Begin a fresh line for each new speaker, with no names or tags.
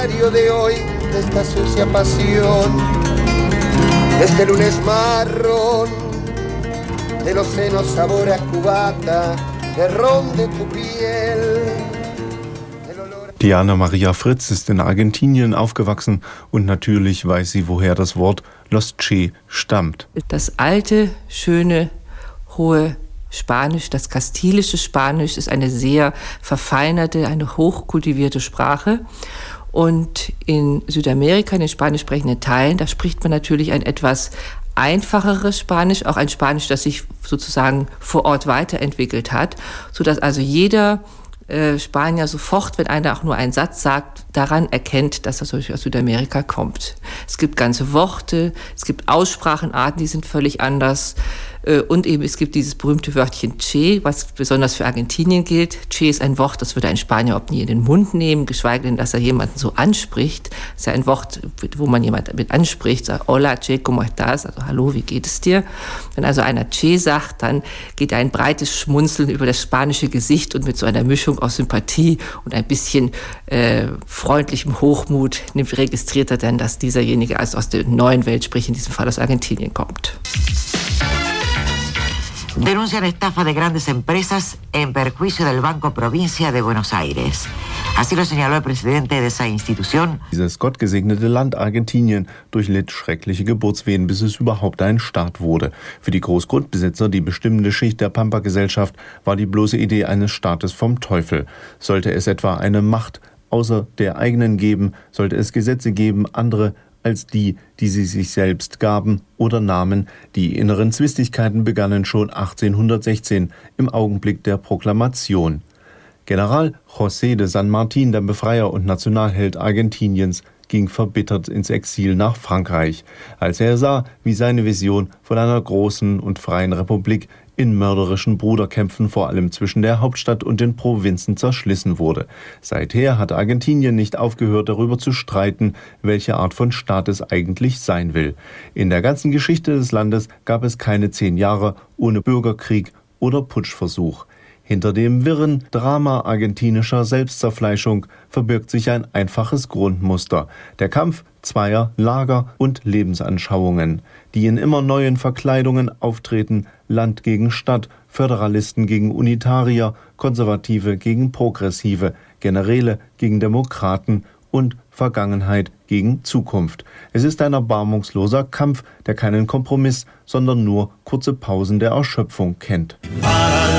diario de hoy, de esta sucia pasión, de este lunes marrón, de los senos sabor a cubata, de ron de tu piel.
Diana Maria Fritz ist in Argentinien aufgewachsen und natürlich weiß sie, woher das Wort Los Che stammt.
Das alte, schöne, hohe Spanisch, das kastilische Spanisch, ist eine sehr verfeinerte, eine hochkultivierte Sprache. Und in Südamerika, in den spanisch sprechenden Teilen, da spricht man natürlich ein etwas einfacheres Spanisch, auch ein Spanisch, das sich sozusagen vor Ort weiterentwickelt hat, sodass also jeder Spanier sofort, wenn einer auch nur einen Satz sagt, daran erkennt, dass er aus Südamerika kommt. Es gibt ganze Worte, es gibt Aussprachenarten, die sind völlig anders. Und eben es gibt dieses berühmte Wörtchen Che, was besonders für Argentinien gilt. Che ist ein Wort, das würde ein Spanier überhaupt nie in den Mund nehmen, geschweige denn, dass er jemanden so anspricht. Das ist ja ein Wort, wo man jemanden mit anspricht, sagt Hola, Che, ¿cómo estás? Also Hallo, wie geht es dir? Wenn also einer Che sagt, dann geht ein breites Schmunzeln über das spanische Gesicht und mit so einer Mischung aus Sympathie und ein bisschen freundlichem Hochmut registriert er dann, dass dieserjenige also aus der neuen Welt, sprich in diesem Fall aus Argentinien, kommt.
Denuncian estafa de grandes empresas en perjuicio del Banco Provincia de Buenos Aires. Así lo señaló el presidente de esa institución.
Dieses gottgesegnete Land Argentinien durchlitt schreckliche Geburtswehen, bis es überhaupt ein Staat wurde. Für die Großgrundbesitzer, die bestimmende Schicht der Pampa-Gesellschaft, war die bloße Idee eines Staates vom Teufel. Sollte es etwa eine Macht außer der eigenen geben, sollte es Gesetze geben, andere als die sie sich selbst gaben oder nahmen. Die inneren Zwistigkeiten begannen schon 1816 im Augenblick der Proklamation. General José de San Martín, der Befreier und Nationalheld Argentiniens, ging verbittert ins Exil nach Frankreich, als er sah, wie seine Vision von einer großen und freien Republik in mörderischen Bruderkämpfen vor allem zwischen der Hauptstadt und den Provinzen zerschlissen wurde. Seither hat Argentinien nicht aufgehört, darüber zu streiten, welche Art von Staat es eigentlich sein will. In der ganzen Geschichte des Landes gab es keine 10 Jahre ohne Bürgerkrieg oder Putschversuch. Hinter dem wirren Drama argentinischer Selbstzerfleischung verbirgt sich ein einfaches Grundmuster: der Kampf zweier Lager und Lebensanschauungen, die in immer neuen Verkleidungen auftreten: Land gegen Stadt, Föderalisten gegen Unitarier, Konservative gegen Progressive, Generäle gegen Demokraten und Vergangenheit gegen Zukunft. Es ist ein erbarmungsloser Kampf, der keinen Kompromiss, sondern nur kurze Pausen der Erschöpfung kennt.